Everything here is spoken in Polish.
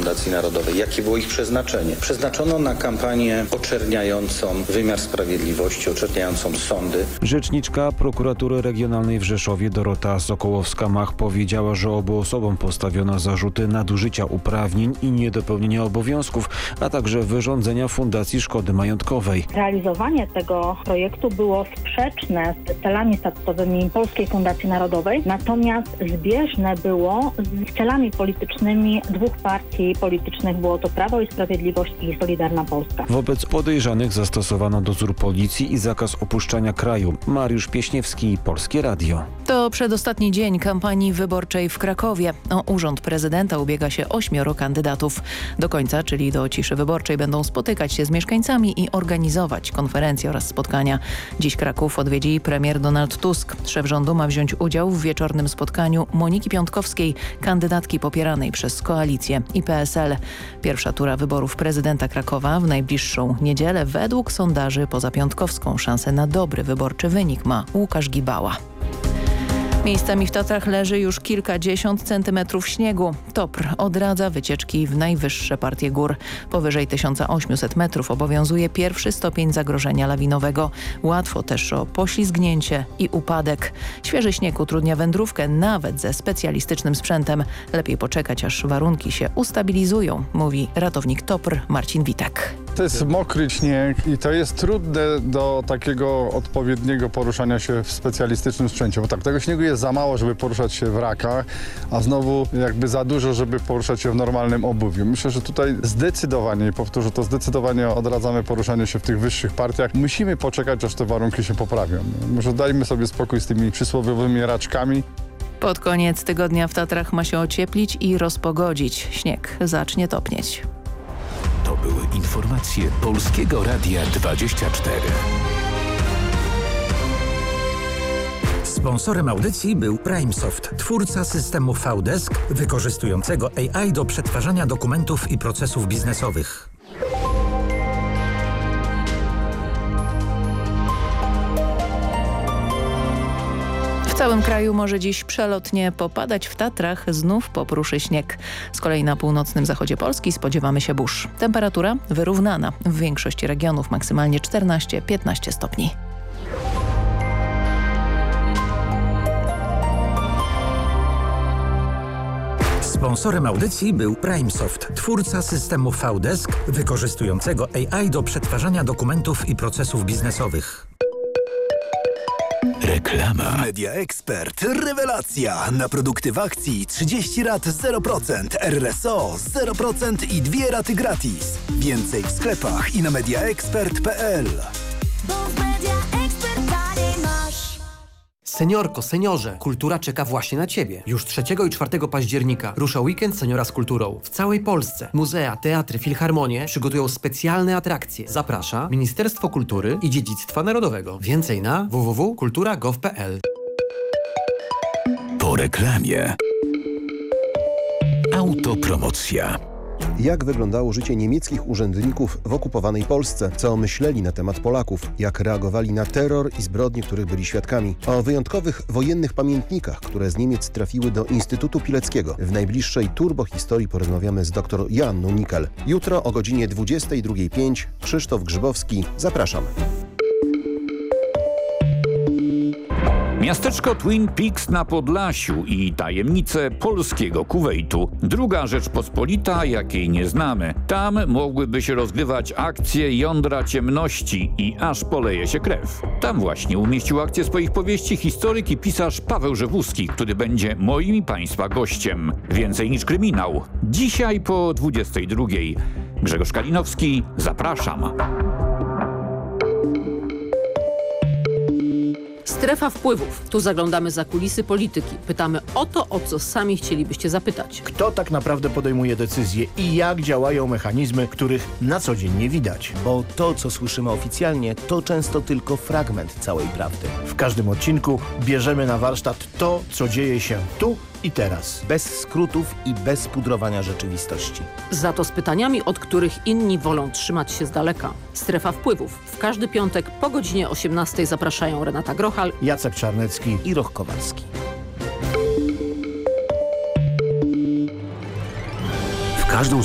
Fundacji Narodowej. Jakie było ich przeznaczenie? Przeznaczono na kampanię oczerniającą wymiar sprawiedliwości, oczerniającą sądy. Rzeczniczka Prokuratury Regionalnej w Rzeszowie Dorota Sokołowska-Mach powiedziała, że obu osobom postawiono zarzuty nadużycia uprawnień i niedopełnienia obowiązków, a także wyrządzenia fundacji szkody majątkowej. Realizowanie tego projektu było sprzeczne z celami statutowymi Polskiej Fundacji Narodowej, natomiast zbieżne było z celami politycznymi dwóch partii politycznych. Było to Prawo i Sprawiedliwość i Solidarna Polska. Wobec podejrzanych zastosowano dozór policji i zakaz opuszczania kraju. Mariusz Pieśniewski, Polskie Radio. To przedostatni dzień kampanii wyborczej w Krakowie. O urząd prezydenta ubiega się 8 kandydatów. Do końca, czyli do ciszy wyborczej, będą spotykać się z mieszkańcami i organizować konferencje oraz spotkania. Dziś Kraków odwiedzi premier Donald Tusk. Szef rządu ma wziąć udział w wieczornym spotkaniu Moniki Piątkowskiej, kandydatki popieranej przez Koalicję i PSL. Pierwsza tura wyborów prezydenta Krakowa w najbliższą niedzielę. Według sondaży poza Piątkowską szansę na dobry wyborczy wynik ma Łukasz Gibała. Miejscami w Tatrach leży już kilkadziesiąt centymetrów śniegu. TOPR odradza wycieczki w najwyższe partie gór. Powyżej 1800 metrów obowiązuje pierwszy stopień zagrożenia lawinowego. Łatwo też o poślizgnięcie i upadek. Świeży śnieg utrudnia wędrówkę nawet ze specjalistycznym sprzętem. Lepiej poczekać, aż warunki się ustabilizują, mówi ratownik TOPR Marcin Witek. To jest mokry śnieg i to jest trudne do takiego odpowiedniego poruszania się w specjalistycznym sprzęcie, bo tak, tego śniegu jest za mało, żeby poruszać się w rakach, a znowu jakby za dużo, żeby poruszać się w normalnym obuwiu. Myślę, że tutaj zdecydowanie, powtórzę to, zdecydowanie odradzamy poruszanie się w tych wyższych partiach. Musimy poczekać, aż te warunki się poprawią. Może dajmy sobie spokój z tymi przysłowiowymi raczkami. Pod koniec tygodnia w Tatrach ma się ocieplić i rozpogodzić. Śnieg zacznie topnieć. To były informacje Polskiego Radia 24. Sponsorem audycji był PrimeSoft, twórca systemu VDesk wykorzystującego AI do przetwarzania dokumentów i procesów biznesowych. W całym kraju może dziś przelotnie popadać, w Tatrach znów popruszy śnieg. Z kolei na północnym zachodzie Polski spodziewamy się burz. Temperatura wyrównana. W większości regionów maksymalnie 14-15 stopni. Sponsorem audycji był PrimeSoft, twórca systemu VDesk wykorzystującego AI do przetwarzania dokumentów i procesów biznesowych. Reklama. Media Expert. Rewelacja. Na produkty w akcji 30 rat 0%, RSO 0% i 2 raty gratis. Więcej w sklepach i na mediaexpert.pl. Seniorko, seniorze, kultura czeka właśnie na Ciebie. Już 3 i 4 października rusza weekend Seniora z kulturą. W całej Polsce muzea, teatry, filharmonie przygotują specjalne atrakcje. Zaprasza Ministerstwo Kultury i Dziedzictwa Narodowego. Więcej na www.kultura.gov.pl. Po reklamie. Autopromocja. Jak wyglądało życie niemieckich urzędników w okupowanej Polsce? Co myśleli na temat Polaków? Jak reagowali na terror i zbrodnie, których byli świadkami? O wyjątkowych wojennych pamiętnikach, które z Niemiec trafiły do Instytutu Pileckiego. W najbliższej turbohistorii porozmawiamy z dr Joanną Nikel. Jutro o godzinie 22:05. Krzysztof Grzybowski. Zapraszam. Miasteczko Twin Peaks na Podlasiu i tajemnice polskiego Kuwejtu. Druga Rzeczpospolita, jakiej nie znamy. Tam mogłyby się rozgrywać akcje jądra ciemności i aż poleje się krew. Tam właśnie umieścił akcję swoich powieści historyk i pisarz Paweł Rzewuski, który będzie moim i Państwa gościem. Więcej niż kryminał. Dzisiaj po 22:00. Grzegorz Kalinowski, zapraszam. Strefa wpływów. Tu zaglądamy za kulisy polityki. Pytamy o to, o co sami chcielibyście zapytać. Kto tak naprawdę podejmuje decyzje i jak działają mechanizmy, których na co dzień nie widać? Bo to, co słyszymy oficjalnie, to często tylko fragment całej prawdy. W każdym odcinku bierzemy na warsztat to, co dzieje się tu i teraz. Bez skrótów i bez pudrowania rzeczywistości. Za to z pytaniami, od których inni wolą trzymać się z daleka. Strefa wpływów. W każdy piątek po godzinie 18:00 zapraszają Renata Grochal, Jacek Czarnecki i Roch Kowalski. W każdą